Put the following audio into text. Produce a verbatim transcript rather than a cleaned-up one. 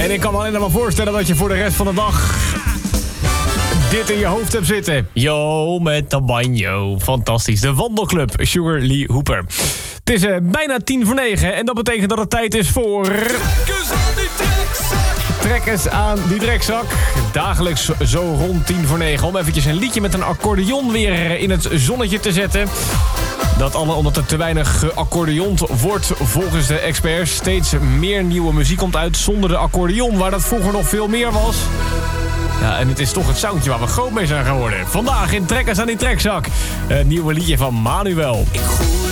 En ik kan me alleen nog maar voorstellen dat je voor de rest van de dag dit in je hoofd hebt zitten. Yo, met de banjo. Fantastisch. De wandelclub, Sugar Lee Hooper. Het is uh, bijna tien voor negen en dat betekent dat het tijd is voor... Trekkers aan die trekzak. Trekkers aan die trekzak. Dagelijks zo rond tien voor negen. Om eventjes een liedje met een accordeon weer in het zonnetje te zetten. Dat alle omdat er te weinig geaccordeond wordt volgens de experts. Steeds meer nieuwe muziek komt uit zonder de accordeon, waar dat vroeger nog veel meer was. Ja, en het is toch het soundje waar we groot mee zijn geworden. Vandaag in Trekkers aan die trekzak. Het nieuwe liedje van Manuel. Ik groei